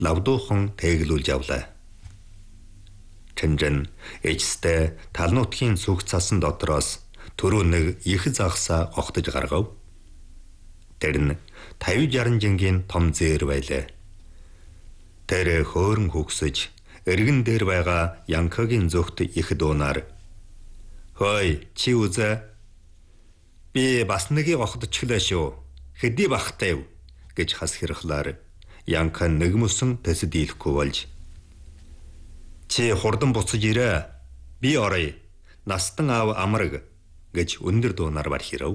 лавдуухан тэглүүлж явлаа. Чинжин ээжстэй тал нутгийн сүх цасан дотроос түрүү нэг их загсаа огтж гаргав. Тэр нь 50-60 жингийн том зээр байлаа. Тэр хөөрөн хөгсөж эргэн дээр байгаа Янкагийн зүгт их дуунаар "Хөөе, чи үзээ. Би бас нэгийг огтчихлаа шүү. Хэдий бахтай юу?" гэж хас хэрхлаар Янка нэг мөсөн тэсэд ийлэхгүй болж "Чи хурдан буцаж ирээ. Би оръё. Настан аав амраг" гэж өндөр дуунаар бархирав.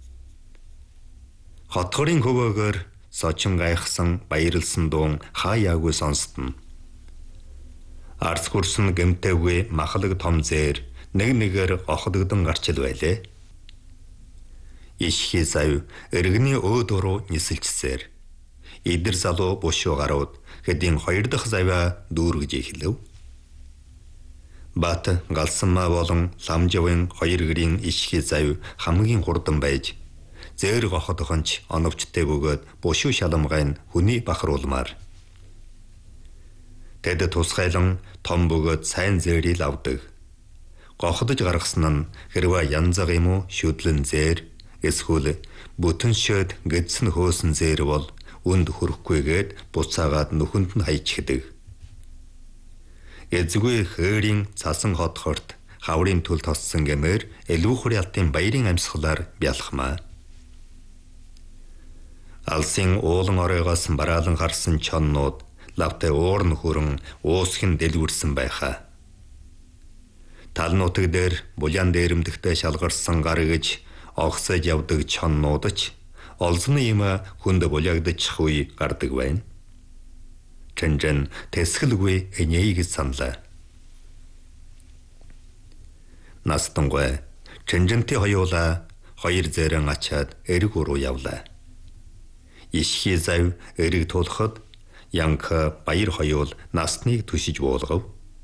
Хотгорын хөвөөгөр сочин гайхсан баярлсан дуун хаяагүй сонстно. Арц хурсан гэмтээгүй махлаг том зээр нэг нэгээр охдогдон гарчил байлээ. Ишхий зав эргэний өөд руу нисэлчсээр идэр залуу бушуу гарууд хэдийн 2 дахь заваа дүүргэж эхлэв. Бат галсанмаа болон ламжавын 2 гэрийн ишхий зав хамгийн хурдан байж зээр гоходохонч оновчтой бөгөөд бушуу шаламгайн хүний бахруулмаар. Тэд тусгайлан том бөгөөд сайн зээрийг авдаг. Гоходож гаргасан нь хэрвээ янзаг юм уу шүдлэн зээр эсвэл бүтэн шөд гэдсэн хөөсөн зээр бол үнд хүрэхгүйгээд буцаагаад нүхэнд нь хайчихдаг. Эзгүй хээрийн цасан хотхорт хаврын түл тоссон гэмээр элүүхүр ялтын баярын амьсгалаар бялхмаа. Алсын уулан оройгоос бараалан харсан чоннууд лавтай уурн хүрэн уусхин дэлгүрсэн байхаа. Тал нутаг дээр булян дээрэмдэгтэй шалгарсан гар гэж огсож явдаг чоннууд ч олзны юм хүнд булягдчих үе гардаг байна. Чинжин тэсгэлгүй энэийг саналаа. Настангой чинжинтэй хоёулаа 2 зээрэн ачаад эрг руу явлаа. Ишхий зав эрэг тулахад Янка баяр хоёул насныг түшиж буулгав.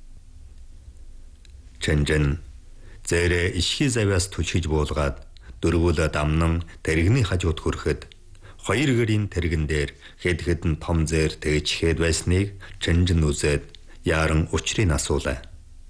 Чинжин зээрээ ишхий заваас түшиж буулгаад дөрвөлө дамнан тэрэгний хажууд хүрэхэд 2 гэрийн тэрэгэн дээр хэд хэдэн том зээр тээчхэд байсныг Чинжин үзээд яран учрыг асуулаа.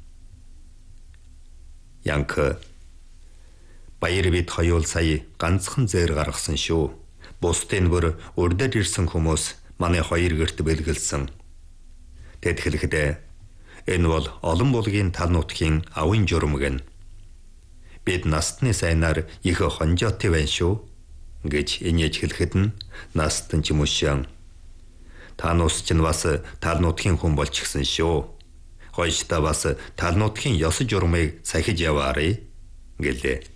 Янка баяр бид хоёул сая ганцхан зээр гаргасан шүү. Бусдын бүр урдад ирсэн хүмүүс манай 2 гэрт бэлгэлсэн. Тэд хэлэхдээ энэ бол олон булгийн тал нутгийн авын журам гэн. Бид настны сайнаар их хонжоотой байна шүү гэж инээж хэлэхэд нь настан ч мөшөн. Та нус ч бас тал нутгийн хүн болчихсон шүү. Хойшта бас тал нутгийн ёс журмыг сахиж яваарай гэлээ.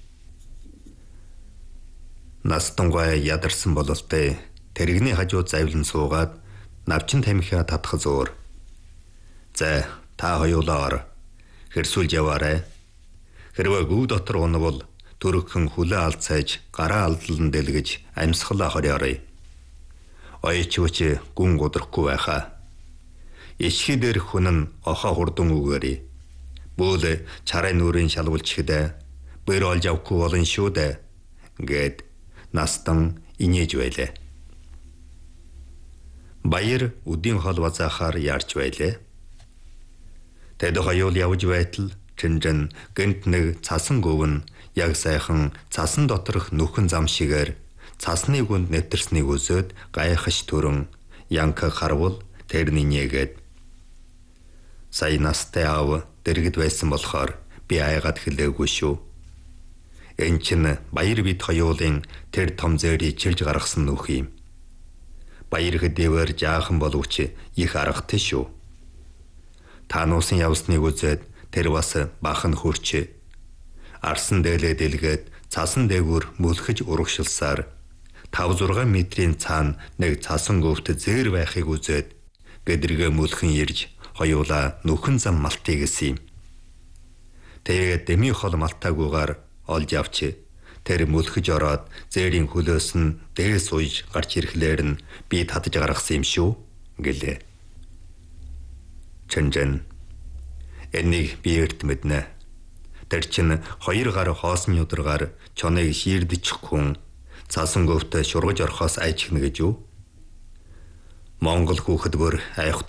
Настангой ядарсан бололтой тэрэгний хажууд завлан суугаад навчин тамхиа татах зуур. За та хоёулаа ор. Хэрсүүлж яваарай. Хэрвээ гүү дотор унавал төрөхөн хүлээ алцааж гараа алдлан дэлгэж амьсгалаа хорёорой. Оёчвч гүн гудрахгүй байхаа. Ишхий дээрх хүн нь охоо хурдан үгээрэй. Бүүл чарай нүрийн шалгуулчихдээ бэр олж авахгүй болон шүү дээ гэд настан инээж байлаа. Баяр үдийн хол базаахаар яарч байлаа. Тэд хоёул явж байтал Чинжин гэнт нэг цасан гөвн яг сайхан цасан доторх нүхэн зам шигээр цасны гүнд нэтэрснийг үзээд гайхаш төрөн Янка харвал тэрний нээгээд сая настай аав дэргэд байсан болохоор би айгаад хэлээгүй шүү. Энэ чинь баяр бид хоёулын тэр том зээрийг чилж гаргасан нүх юм. Баяр хэдийгээр жаахан боловч их аргатай шүү. Та нуусан явсныг үзээд тэр бас бахан хөрч арсан дээлээ дэлгээд цасан дээгүүр мөлхөж урагшилсаар 5-6 метрийн цаана нэг цасан гөвт зээр байхыг үзээд гэдргээ мөлхөн ирж хоёулаа нүхэн зам малтыг гэсэн юм. Тэгээд дэми хол малтаагүйгээр олж авч тэр мөлхөж ороод зээрийн хөлөөс нь дээс ууж гарч ирэхлээр нь би татж гаргасан юм шүү гэлээ. Чинжин энийг би эрт мэднэ. Тэр чинь 2 гар хоосны өдргаар чоныг шиирдчих хүн цаасан гөвтө шургаж орхоос айчихна гэж юу? Монгол хүүхэд бүр айх